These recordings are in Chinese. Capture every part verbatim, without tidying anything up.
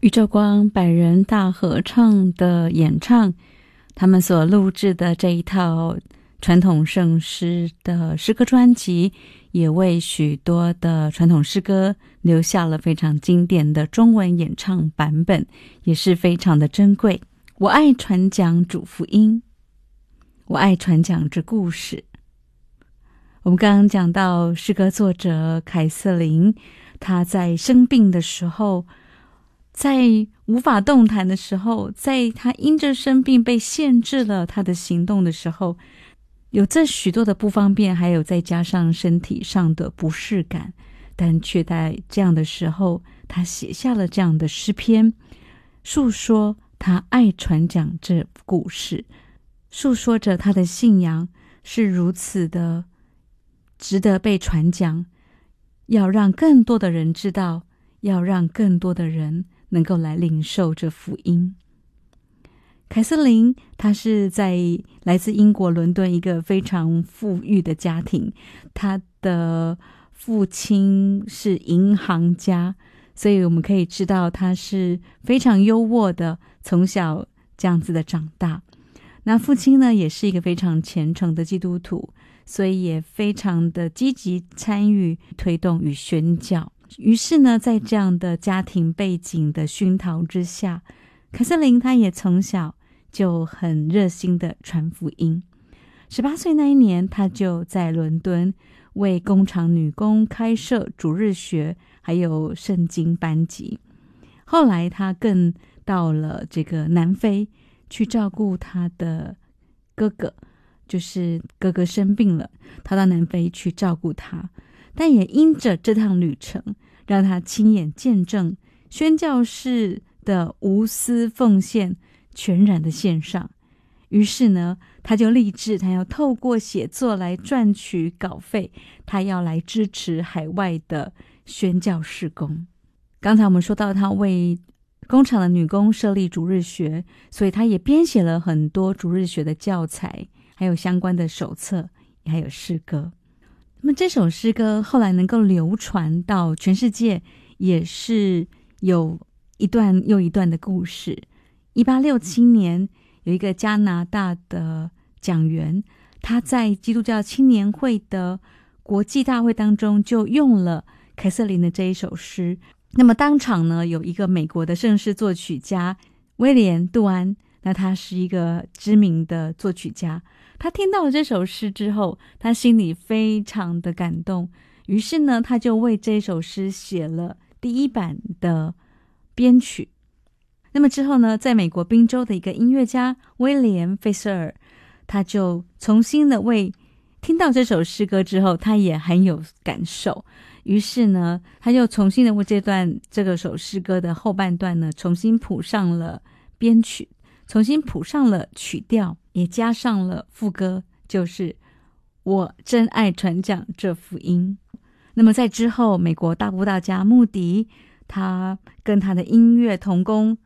宇宙光百人大合唱的演唱，他们所录制的这一套传统圣诗的诗歌专辑，也为许多的传统诗歌留下了非常经典的中文演唱版本，也是非常的珍贵。我爱传讲主福音，我爱传讲这故事。我们刚刚讲到诗歌作者凯瑟琳，她在生病的时候，在无法动弹的时候，在她因着生病被限制了她的行动的时候，有这许多的不方便，还有再加上身体上的不适感，但却在这样的时候，她写下了这样的诗篇，诉说她爱传讲这故事，诉说着她的信仰是如此的值得被传讲，要让更多的人知道，要让更多的人能够来领受这福音。凯瑟琳她是在来自英国伦敦一个非常富裕的家庭，她的父亲是银行家，所以我们可以知道她是非常优渥的，从小这样子的长大。那父亲呢，也是一个非常虔诚的基督徒，所以也非常的积极参与推动与宣教。于是呢，在这样的家庭背景的熏陶之下，凯瑟琳她也从小就很热心的传福音。十八岁那一年，她就在伦敦为工厂女工开设主日学还有圣经班级。后来她更到了这个南非去照顾她的哥哥，就是哥哥生病了，她到南非去照顾他。但也因着这趟旅程，让他亲眼见证宣教士的无私奉献全然的献上。于是呢，他就立志他要透过写作来赚取稿费，他要来支持海外的宣教事工。刚才我们说到他为工厂的女工设立主日学，所以他也编写了很多主日学的教材，还有相关的手册，还有诗歌。那么这首诗歌后来能够流传到全世界，也是有一段又一段的故事。一八六七年，有一个加拿大的讲员，他在基督教青年会的国际大会当中就用了凯瑟琳的这一首诗。那么当场呢，有一个美国的圣诗作曲家威廉·杜安，那他是一个知名的作曲家，他听到了这首诗之后，他心里非常的感动，于是呢，他就为这首诗写了第一版的编曲。那么之后呢，在美国宾州的一个音乐家威廉·费舍尔，他就重新的为听到这首诗歌之后，他也很有感受，于是呢，他又重新的为这段这个首诗歌的后半段呢，重新谱上了编曲，重新谱上了曲调，也加上了副歌，就是我真爱传讲这福音。那么在之后，美国大布道家穆迪，他跟他的音乐同工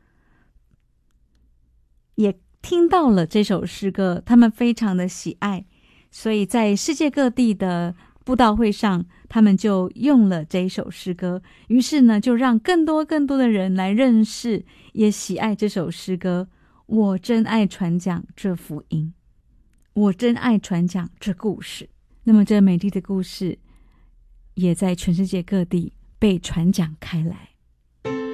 也听到了这首诗歌，他们非常的喜爱，所以在世界各地的布道会上，他们就用了这一首诗歌，于是呢，就让更多更多的人来认识，也喜爱这首诗歌。我真爱传讲这福音，我真爱传讲这故事。那么这美丽的故事也在全世界各地被传讲开来。